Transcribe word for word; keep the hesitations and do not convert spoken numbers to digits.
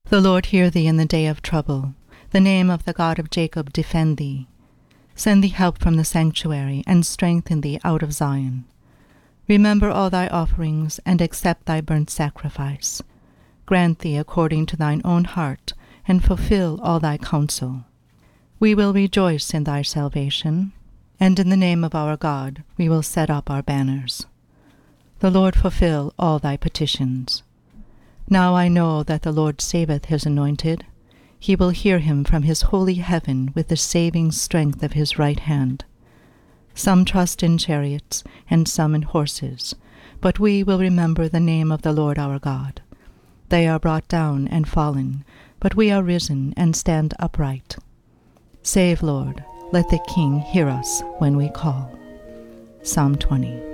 The Lord hear thee in the day of trouble. The name of the God of Jacob defend thee. Send thee help from the sanctuary, and strengthen thee out of Zion. Remember all thy offerings, and accept thy burnt sacrifice. Grant thee according to thine own heart, and fulfill all thy counsel. We will rejoice in thy salvation, and in the name of our God we will set up our banners. The Lord fulfill all thy petitions. Now I know that the Lord saveth his anointed. He will hear him from his holy heaven with the saving strength of his right hand. Some trust in chariots, and some in horses, but we will remember the name of the Lord our God. They are brought down and fallen, but we are risen and stand upright. Save, Lord, let the King hear us when we call. Psalm twenty.